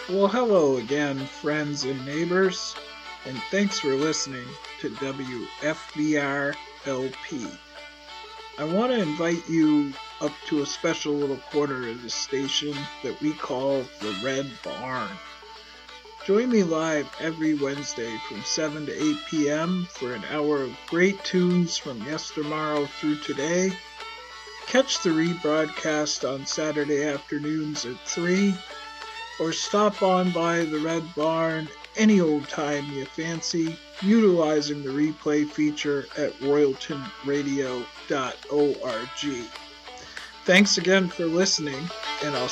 Well, hello again, friends and neighbors, and thanks for listening to WFVR LP. I want to invite you up to a special little corner of the station that we call the Red Barn. Join me live every Wednesday from 7 to 8 p.m. for an hour of great tunes from yestermorrow through today. Catch the rebroadcast on Saturday afternoons at 3, or stop on by the Red Barn any old time you fancy, utilizing the replay feature at royaltonradio.org. Thanks again for listening, and I'll